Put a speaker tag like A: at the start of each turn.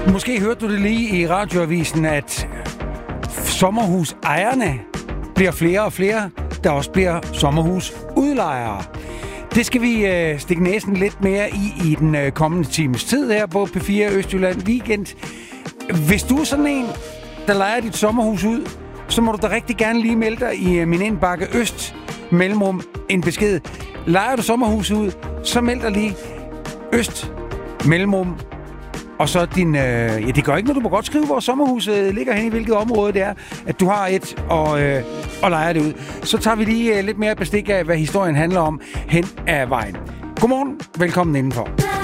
A: Måske hørte du det lige i radioavisen, at sommerhusejerne bliver flere og flere, der også bliver sommerhusudlejere. Det skal vi stikke næsen lidt mere i den kommende times tid her på P4 Østjylland Weekend. Hvis du er sådan en, der lejer dit sommerhus ud, så må du da rigtig gerne lige melde dig i min indbakke Øst mellemrum en besked. Lejer du sommerhus ud, så meld dig lige Øst mellemrum. Og så din... det gør ikke noget, du må godt skrive, hvor sommerhuset ligger hen i hvilket område det er, at du har et og lejer det ud. Så tager vi lige lidt mere bestik af, hvad historien handler om hen ad vejen. Godmorgen, velkommen indenfor.